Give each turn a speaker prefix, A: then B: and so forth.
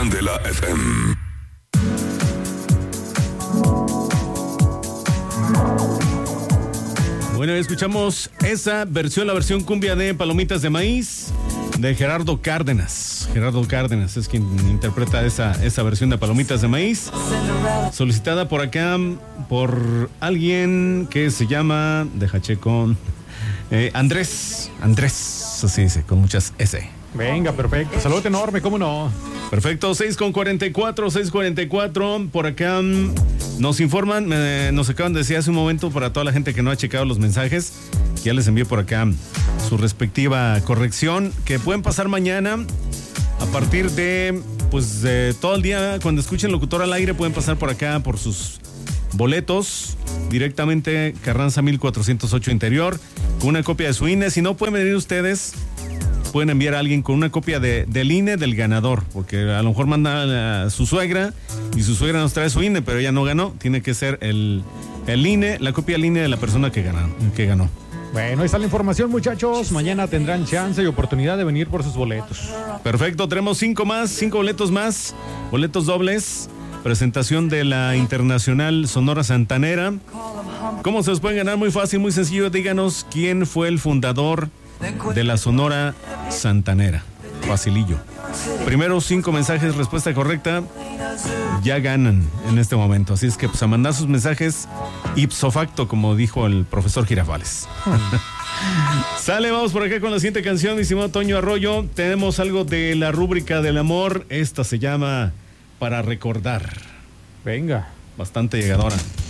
A: Candela FM.
B: Bueno, escuchamos esa versión, la versión cumbia de Palomitas de Maíz de Gerardo Cárdenas. Gerardo Cárdenas es quien interpreta esa versión de Palomitas de Maíz, solicitada por acá por alguien que se llama, deja checo, Andrés, así dice, con muchas S.
C: Venga, perfecto. Saludo enorme, ¿cómo no?
B: Perfecto, 6:44. Por acá nos informan, nos acaban de decir hace un momento para toda la gente que no ha checado los mensajes, que ya les envié por acá su respectiva corrección, que pueden pasar mañana a partir de, todo el día, cuando escuchen Locutor al Aire, pueden pasar por acá por sus boletos, directamente Carranza 1408 Interior, con una copia de su INE. Si no pueden venir ustedes, pueden enviar a alguien con una copia del INE del ganador, porque a lo mejor manda a su suegra y su suegra nos trae su INE, pero ella no ganó. Tiene que ser el INE, la copia del INE de la persona que ganó.
C: Bueno, ahí está la información, muchachos. Mañana tendrán chance y oportunidad de venir por sus boletos.
B: Perfecto, tenemos 5 boletos más, boletos dobles. Presentación de la Internacional Sonora Santanera. ¿Cómo se los pueden ganar? Muy fácil, muy sencillo. Díganos quién fue el fundador de la Sonora Santanera. Facilillo. Primero 5 mensajes, respuesta correcta, ya ganan en este momento. Así es que a mandar sus mensajes ipso facto, como dijo el profesor Girafales. Sale, vamos por acá con la siguiente canción, mi estimado Toño Arroyo. Tenemos algo de la rúbrica del amor. Esta se llama Para Recordar.
C: Venga.
B: Bastante llegadora.